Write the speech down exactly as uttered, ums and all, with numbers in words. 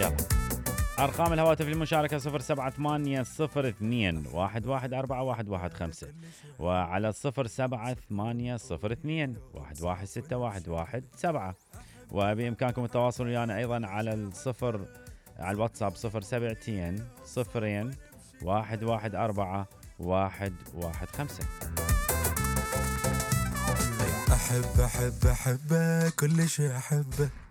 يلا أرقام الهواتف للمشاركة صفر سبعة ثمانية صفر اثنين واحد واحد أربعة واحد واحد خمسة وعلى صفر سبعة ثمانية صفر اثنين واحد واحد ستة واحد واحد سبعة. وبإمكانكم التواصل ويانا أيضا على الصفر على الواتساب صفر سبعتين صفرين واحد واحد أربعة واحد واحد خمسة. أحب أحب أحبه كل شيء أحبه